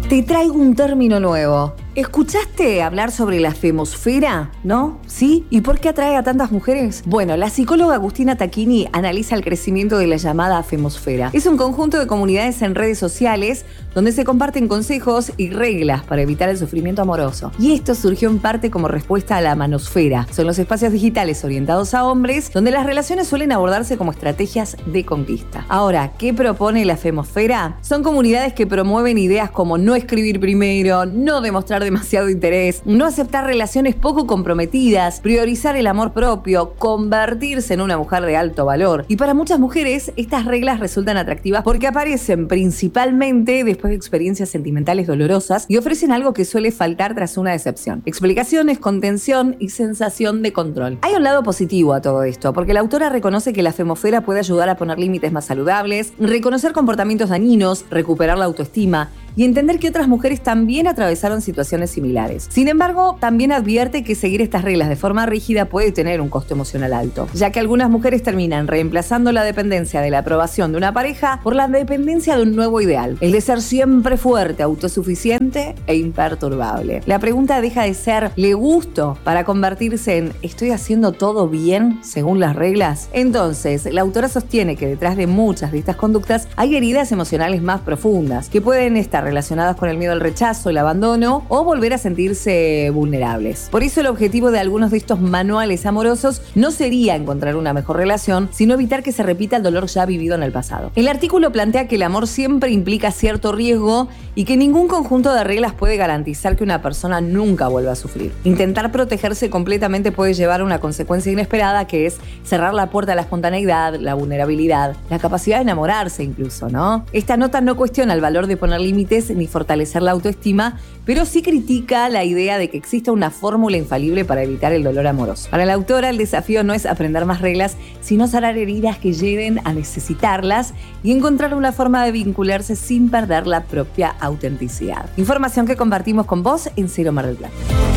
Te traigo un término nuevo. ¿Escuchaste hablar sobre la femosfera? ¿No? ¿Sí? ¿Y por qué atrae a tantas mujeres? Bueno, la psicóloga Agustina Tacchini analiza el crecimiento de la llamada femosfera. Es un conjunto de comunidades en redes sociales donde se comparten consejos y reglas para evitar el sufrimiento amoroso. Y esto surgió en parte como respuesta a la manosfera. Son los espacios digitales orientados a hombres donde las relaciones suelen abordarse como estrategias de conquista. Ahora, ¿qué propone la femosfera? Son comunidades que promueven ideas como no escribir primero, no demostrar demasiado interés, no aceptar relaciones poco comprometidas, priorizar el amor propio, convertirse en una mujer de alto valor. Y para muchas mujeres, estas reglas resultan atractivas porque aparecen principalmente después de experiencias sentimentales dolorosas y ofrecen algo que suele faltar tras una decepción: explicaciones, contención y sensación de control. Hay un lado positivo a todo esto, porque la autora reconoce que la femosfera puede ayudar a poner límites más saludables, reconocer comportamientos dañinos, recuperar la autoestima y entender que otras mujeres también atravesaron situaciones similares. Sin embargo, también advierte que seguir estas reglas de forma rígida puede tener un costo emocional alto, ya que algunas mujeres terminan reemplazando la dependencia de la aprobación de una pareja por la dependencia de un nuevo ideal, el de ser siempre fuerte, autosuficiente e imperturbable. La pregunta deja de ser ¿le gusto? Para convertirse en ¿estoy haciendo todo bien según las reglas? Entonces, la autora sostiene que detrás de muchas de estas conductas hay heridas emocionales más profundas, que pueden estar relacionadas con el miedo al rechazo, el abandono o volver a sentirse vulnerables. Por eso el objetivo de algunos de estos manuales amorosos no sería encontrar una mejor relación, sino evitar que se repita el dolor ya vivido en el pasado. El artículo plantea que el amor siempre implica cierto riesgo y que ningún conjunto de reglas puede garantizar que una persona nunca vuelva a sufrir. Intentar protegerse completamente puede llevar a una consecuencia inesperada, que es cerrar la puerta a la espontaneidad, la vulnerabilidad, la capacidad de enamorarse incluso, ¿no? Esta nota no cuestiona el valor de poner límites ni fortalecer la autoestima, pero sí critica la idea de que exista una fórmula infalible para evitar el dolor amoroso. Para la autora, el desafío no es aprender más reglas, sino sanar heridas que lleven a necesitarlas y encontrar una forma de vincularse sin perder la propia autenticidad. Información que compartimos con vos en Cero Mar del Plata.